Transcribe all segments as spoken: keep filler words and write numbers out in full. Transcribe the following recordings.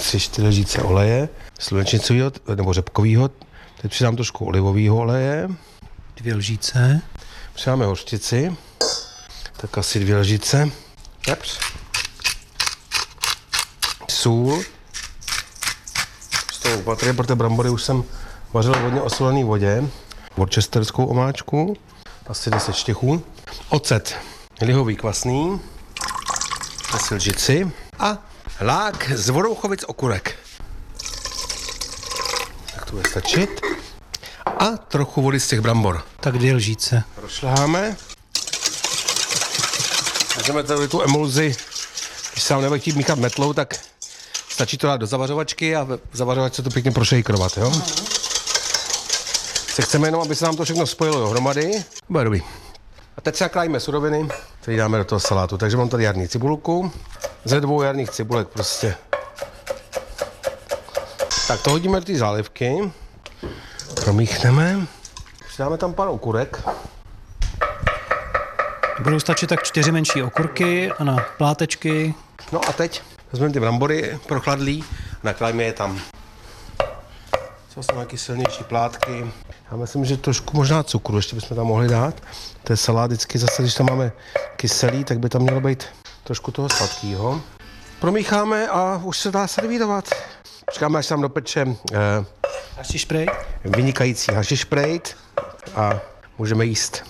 tři čtyři lžíce oleje, slunečnicového nebo řepkového. Teď přidám trošku olivového oleje. Dvě lžíce. Přidáme hořčici. Tak asi dvě lžíce. Pepř. Sůl. Z toho opatrně, protože brambory už jsem vařil v hodně osolené vodě. Worcesterskou omáčku. Asi deset štěchů. Ocet. Lihový kvasný. Asi lžici. A lák z Vorouchovic okurek. Tak to bude stačit. A trochu vody z těch brambor. Tak dvě lžíce. Rošleháme. Vezmeme tady tu emulzi, když se vám nebude chtít míchat metlou, tak stačí to dát do zavařovačky a v zavařovačce to pěkně prošejkrovat, jo? Se chceme jenom, aby se nám to všechno spojilo dohromady. Bude dobrý. A teď se naklájíme suroviny, které dáme do toho salátu. Takže mám tady jarní cibulku, ze dvou jarních cibulek prostě. Tak to hodíme do té zálivky, promíchneme, přidáme tam pár okurek. Budou stačit tak čtyři menší okurky a na plátečky. No a teď vezmeme ty brambory prochladlý a naklájíme je tam. Co jsou nějaké silnější plátky. Já myslím, že trošku možná cukru ještě bychom tam mohli dát. To je salát vždycky zase, když tam máme kyselý, tak by tam mělo být trošku toho sladkého. Promícháme a už se dá servírovat. Čekáme, až se tam dopeče eh, hašišprejt. Vynikající hašišprejt a můžeme jíst.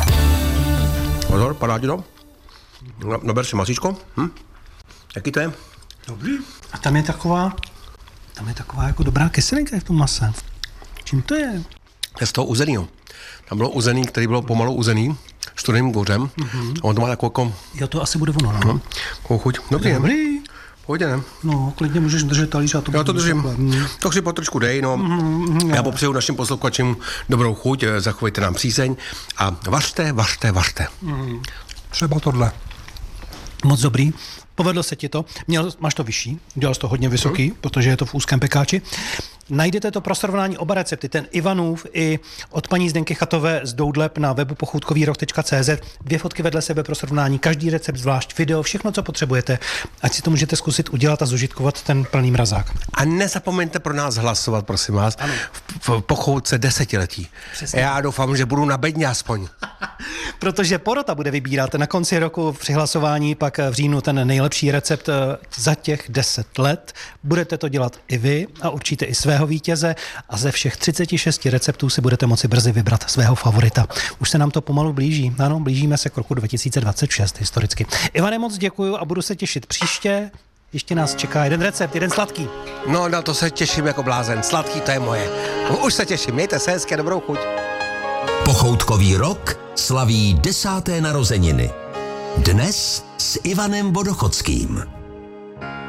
Pozor, padá ti to? No, naber si masíčko. Hm? Jaký to je? Dobrý. A tam je taková, tam je taková jako dobrá kyselinka v tom mase. Čím to je? Je z toho uzenýho. Tam bylo uzený, který bylo pomalu uzený, studeným kouřem. Mm-hmm. A on to má takovou jako... Jo, to asi bude ono, no. Takovou chuť. Dobrý, Dobrý. Ne? Pojď, ne? No, klidně můžeš držet talíř a to... Já to držím. Takhle. To si po trošku dej, no. Mm-hmm, já popřeju našim posluchačům dobrou chuť, zachovejte nám přízeň a vařte, vařte, vařte. Mm. Třeba tohle. Moc dobrý. Povedlo se ti to. Měl, máš to vyšší, dělal jsi to hodně vysoký, mm. protože je to v úzkém pekáči. Najdete to pro srovnání oba recepty, ten Ivanův i od paní Zdenky Chatové z Doudleb na webu pochoutkovýroh tečka cé zet. Dvě fotky vedle sebe pro srovnání, každý recept zvlášť, video, všechno, co potřebujete. Ať si to můžete zkusit udělat a zužitkovat ten plný mrazák. A nezapomeňte pro nás hlasovat, prosím vás, ano. v, v pochoutce desetiletí. Přesně. Já doufám, že budu na bedně aspoň. Protože porota bude vybírat na konci roku při hlasování, pak v říjnu ten nejlepší recept za těch deset let. Budete to dělat i vy a určitě i svého vítěze a ze všech třiceti šesti receptů si budete moci brzy vybrat svého favorita. Už se nám to pomalu blíží. Ano, blížíme se k roku dva tisíce dvacet šest historicky. Ivane, moc děkuju a budu se těšit příště. Ještě nás čeká jeden recept, jeden sladký. No, na to se těším jako blázen. Sladký, to je moje. Už se těším. Mějte se hezky a dobrou chuť. Pochoutkový rok slaví desáté narozeniny. Dnes s Ivanem Vodochodským.